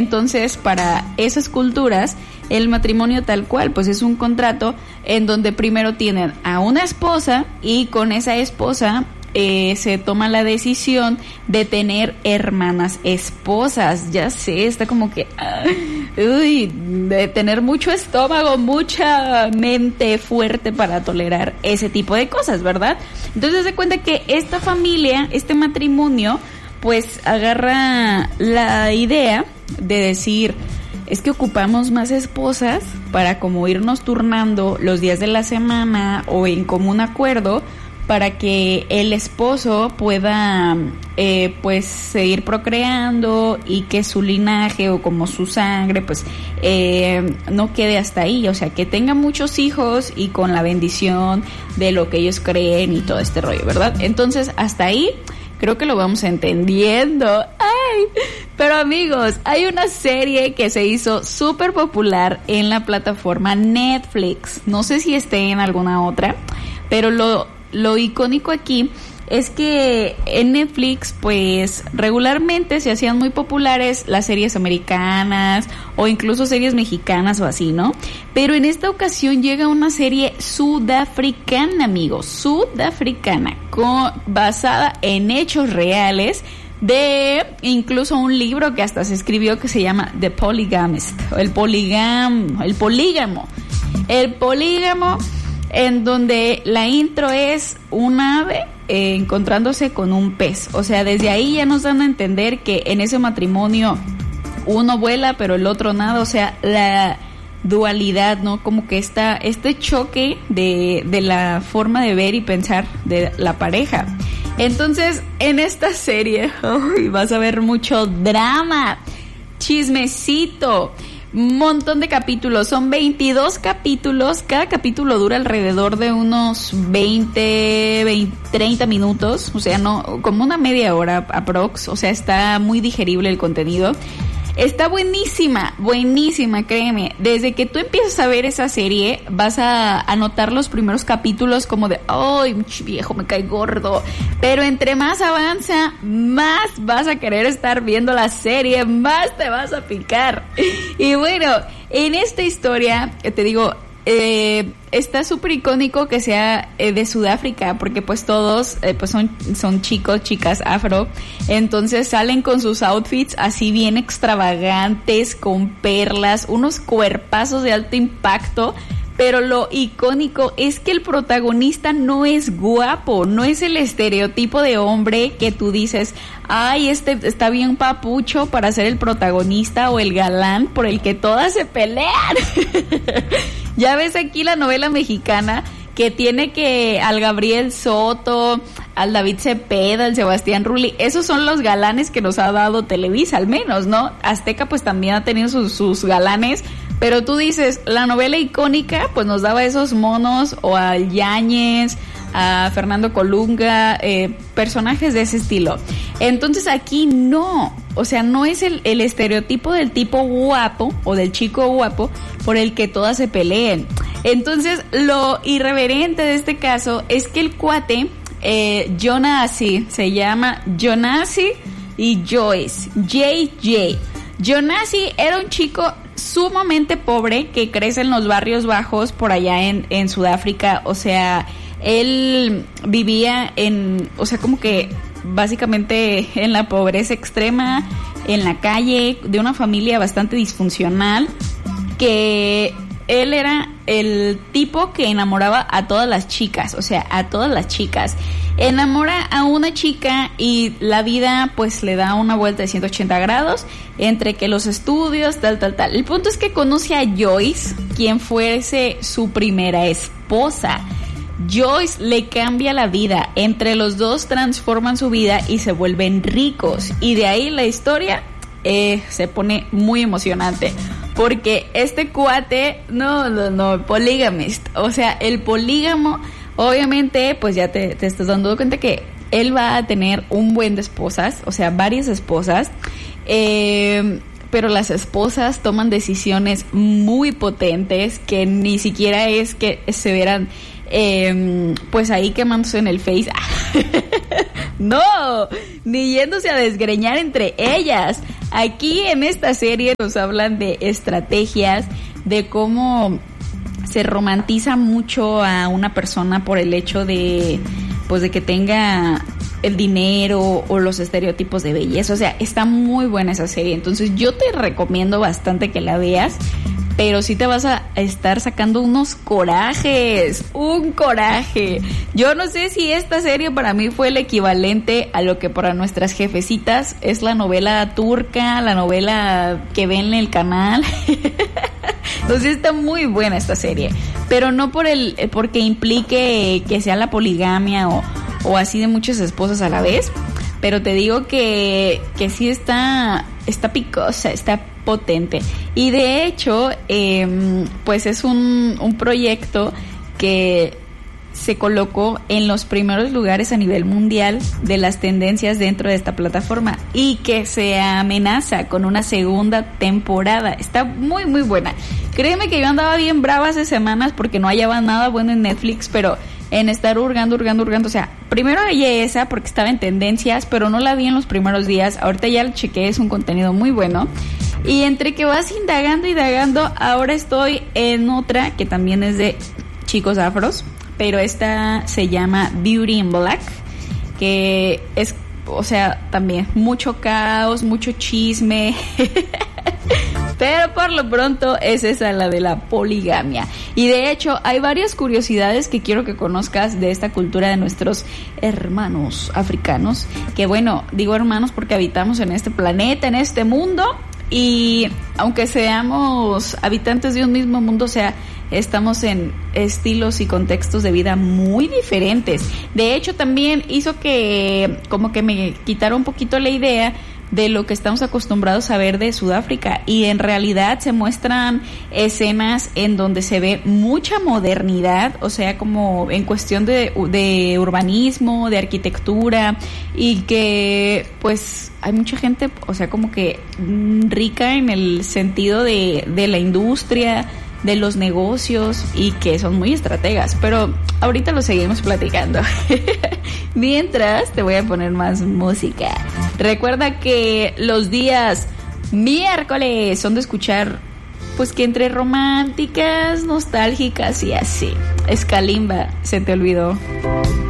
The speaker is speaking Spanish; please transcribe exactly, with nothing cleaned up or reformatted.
Entonces, para esas culturas, el matrimonio tal cual, pues es un contrato en donde primero tienen a una esposa y con esa esposa eh, se toma la decisión de tener hermanas esposas. Ya sé, está como que, uh, uy, de tener mucho estómago, mucha mente fuerte para tolerar ese tipo de cosas, ¿verdad? Entonces se cuenta que esta familia, este matrimonio, pues agarra la idea de decir, es que ocupamos más esposas para como irnos turnando los días de la semana o en común acuerdo para que el esposo pueda eh, pues seguir procreando y que su linaje o como su sangre pues eh, no quede hasta ahí, o sea, que tenga muchos hijos y con la bendición de lo que ellos creen y todo este rollo, ¿verdad? Entonces hasta ahí creo que lo vamos entendiendo. ¡Ay! Pero amigos, hay una serie que se hizo súper popular en la plataforma Netflix. No sé si esté en alguna otra, pero lo, lo icónico aquí es que en Netflix, pues, regularmente se hacían muy populares las series americanas o incluso series mexicanas o así, ¿no? Pero en esta ocasión llega una serie sudafricana, amigos, sudafricana, con, basada en hechos reales de incluso un libro que hasta se escribió que se llama The Polygamist, el poligamo, el polígamo, el polígamo, en donde la intro es un ave eh, encontrándose con un pez. O sea, desde ahí ya nos dan a entender que en ese matrimonio uno vuela pero el otro nada, o sea, la dualidad, ¿no? Como que está este choque de, de la forma de ver y pensar de la pareja. Entonces, en esta serie, uy, vas a ver mucho drama, chismecito, un montón de capítulos, son veintidós capítulos, cada capítulo dura alrededor de unos veinte, veinte, treinta minutos, o sea, no, como una media hora aprox, o sea, está muy digerible el contenido. Está buenísima, buenísima, créeme. Desde que tú empiezas a ver esa serie, vas a anotar los primeros capítulos como de, ¡ay, viejo, me cae gordo! Pero entre más avanza, más vas a querer estar viendo la serie, más te vas a picar. Y bueno, en esta historia, te digo, eh, está súper icónico que sea eh, de Sudáfrica, porque pues todos eh, pues son, son chicos, chicas afro, entonces salen con sus outfits así bien extravagantes, con perlas, unos cuerpazos de alto impacto. Pero lo icónico es que el protagonista no es guapo, no es el estereotipo de hombre que tú dices, ay, este está bien papucho para ser el protagonista o el galán por el que todas se pelean. Ya ves aquí la novela mexicana que tiene que al Gabriel Soto, al David Cepeda, al Sebastián Rulli, esos son los galanes que nos ha dado Televisa, al menos, ¿no? Azteca pues también ha tenido sus, sus galanes, pero tú dices, la novela icónica pues nos daba esos monos, o al Yáñez, a Fernando Colunga, eh, personajes de ese estilo. Entonces aquí no, o sea, no es el, el estereotipo del tipo guapo o del chico guapo por el que todas se peleen. Entonces lo irreverente de este caso es que el cuate, eh, Jonasi, se llama Jonasi y Joyce, J J. Jonasi era un chico sumamente pobre que crece en los barrios bajos por allá en, en Sudáfrica, o sea, él vivía en, o sea, como que básicamente en la pobreza extrema, en la calle, de una familia bastante disfuncional, que él era el tipo que enamoraba a todas las chicas, o sea, a todas las chicas. Enamora a una chica y la vida pues le da una vuelta de ciento ochenta grados, entre que los estudios, tal, tal, tal. El punto es que conoce a Joyce, quien fuese su primera esposa. Joyce le cambia la vida, entre los dos transforman su vida y se vuelven ricos, y de ahí la historia eh, se pone muy emocionante, porque este cuate, no, no, no, poligamist, o sea, el polígamo, obviamente, pues ya te, te estás dando cuenta que él va a tener un buen de esposas, o sea, varias esposas, eh... pero las esposas toman decisiones muy potentes que ni siquiera es que se verán eh, pues ahí quemándose en el Face No, ni yéndose a desgreñar entre ellas. Aquí en esta serie nos hablan de estrategias, de cómo se romantiza mucho a una persona por el hecho de, pues, de que tenga el dinero o los estereotipos de belleza. O sea, está muy buena esa serie. Entonces yo te recomiendo bastante que la veas. Pero sí te vas a estar sacando unos corajes, un coraje. Yo no sé si esta serie para mí fue el equivalente a lo que para nuestras jefecitas es la novela turca, la novela que ven en el canal. Entonces está muy buena esta serie, pero no por el porque implique que sea la poligamia o, o así de muchas esposas a la vez. Pero te digo que, que sí está, está picosa, está potente. Y de hecho, eh, pues es un, un proyecto que se colocó en los primeros lugares a nivel mundial de las tendencias dentro de esta plataforma y que se amenaza con una segunda temporada. Está muy, muy buena. Créeme que yo andaba bien brava hace semanas porque no hallaba nada bueno en Netflix, pero en estar hurgando, hurgando, hurgando, o sea, primero hallé esa porque estaba en tendencias, pero no la vi en los primeros días. Ahorita ya la chequé, es un contenido muy bueno. Y entre que vas indagando, indagando, ahora estoy en otra que también es de chicos afros, pero esta se llama Beauty in Black, que es, o sea, también mucho caos, mucho chisme. Pero por lo pronto es esa la de la poligamia. Y de hecho hay varias curiosidades que quiero que conozcas de esta cultura de nuestros hermanos africanos. Que bueno, digo hermanos porque habitamos en este planeta, en este mundo. Y aunque seamos habitantes de un mismo mundo, o sea, estamos en estilos y contextos de vida muy diferentes. De hecho también hizo que como que me quitara un poquito la idea de lo que estamos acostumbrados a ver de Sudáfrica, y en realidad se muestran escenas en donde se ve mucha modernidad, o sea, como en cuestión de, de urbanismo, de arquitectura, y que pues hay mucha gente, o sea, como que rica en el sentido de, de la industria, de los negocios, y que son muy estrategas, pero ahorita lo seguimos platicando. Mientras te voy a poner más música. Recuerda que los días miércoles son de escuchar, pues, que entre románticas, nostálgicas y así. Es Kalimba, se te olvidó.